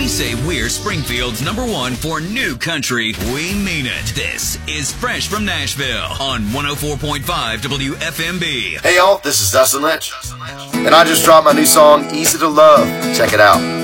we say we're Springfield's #1 for new country, we mean it. This is Fresh from Nashville on 104.5 WFMB. Hey y'all, this is Dustin Lynch, and I just dropped my new song, Easy to Love. Check it out.